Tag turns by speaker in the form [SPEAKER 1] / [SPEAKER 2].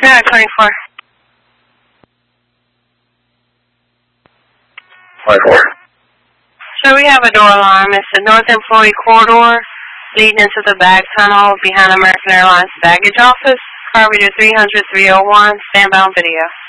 [SPEAKER 1] Yeah, 24.
[SPEAKER 2] 24.
[SPEAKER 1] So we have a door alarm. It's the North Employee Corridor leading into the back tunnel behind American Airlines baggage office. Car reader 300-301, standbound video.